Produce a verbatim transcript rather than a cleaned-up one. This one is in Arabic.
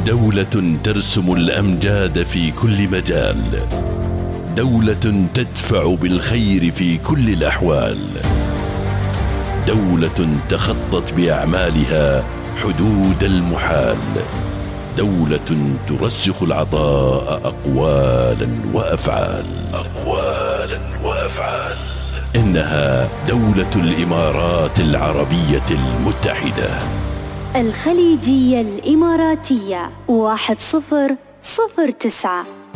دولة ترسم الأمجاد في كل مجال، دولة تدفع بالخير في كل الأحوال، دولة تخطت بأعمالها حدود المحال، دولة ترسخ العطاء أقوالا وأفعال أقوالا وأفعال إنها دولة الإمارات العربية المتحدة. الخليجية الإماراتية واحد صفر صفر تسعة.